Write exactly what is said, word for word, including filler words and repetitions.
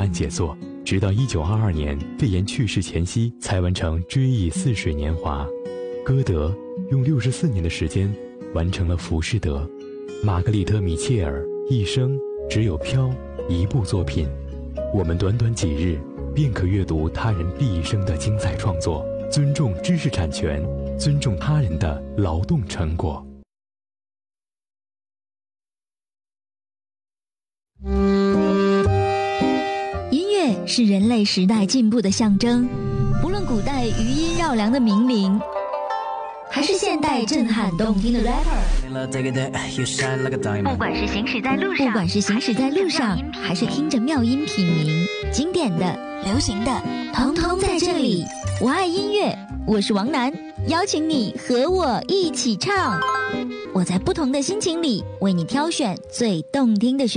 案杰作，直到一九二二年肺炎去世前夕才完成《追忆似水年华》。歌德用六十四年的时间完成了《浮士德》，玛格丽特·米切尔一生只有《飘》一部作品，我们短短几日便可阅读他人毕生的精彩创作，尊重知识产权，尊重他人的劳动成果。 音乐是人类时代进步的象征，不论古代余音绕梁的名伶，还是现代震撼动听的 rapper， 不管是行驶在路上，不管是行驶在路上，还是听着妙音品茗，经典的、流行的，统统在这里。我爱音乐，我是王楠，邀请你和我一起唱。我在不同的心情里为你挑选最动听的旋律。